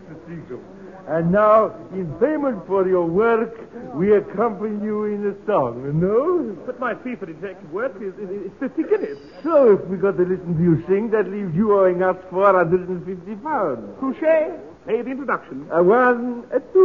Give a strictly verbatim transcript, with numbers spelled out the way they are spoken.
Mister Seacombe. And now, in payment for your work, we accompany you in a song, no? But my fee for detective work is, is, is fifty guineas. So if we got to listen to you sing, that leaves you owing us four hundred fifty pounds. Couché, pay the introduction. A one, a two.